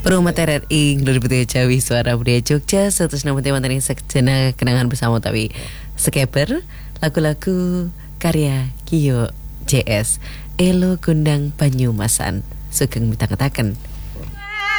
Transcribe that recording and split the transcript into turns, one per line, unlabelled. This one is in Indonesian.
Perumat RRI Nglur Betul Jawi Suara Budaya Jogja 160 wonten ing sekjana kenangan bersama utawi Skeper lagu-lagu karya Kiyo JS Elo Gondang Banyumasan sugeng mitangetaken